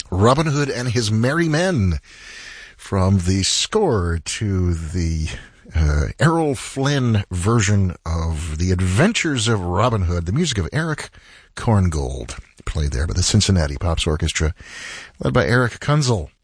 Robin Hood and His Merry Men, from the score to the Errol Flynn version of The Adventures of Robin Hood, the music of Eric Korngold, played there by the Cincinnati Pops Orchestra, led by Eric Kunzel.